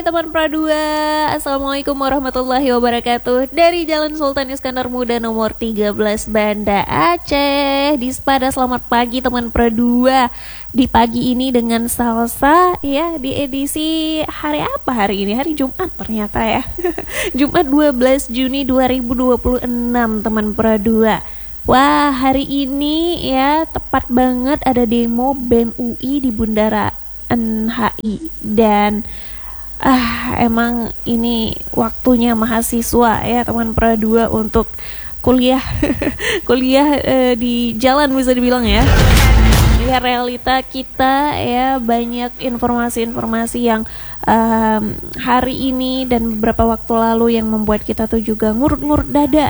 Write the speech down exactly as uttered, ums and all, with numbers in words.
Teman Pradua, Assalamualaikum warahmatullahi wabarakatuh. Dari Jalan Sultan Iskandar Muda nomor tiga belas Banda Aceh. Di Spada, selamat pagi teman Pradua. Di pagi ini dengan salsa ya, di edisi hari apa hari ini? Hari Jumat ternyata ya. Jumat dua belas Juni dua ribu dua puluh enam teman Pradua. Wah, hari ini ya tepat banget ada demo B E M U I di Bundaran H I. Dan Ah, emang ini waktunya mahasiswa ya teman Pradua untuk kuliah kuliah eh, di jalan bisa dibilang ya. Ya realita kita ya, banyak informasi-informasi yang um, hari ini dan beberapa waktu lalu yang membuat kita tuh juga ngurut-ngurut dada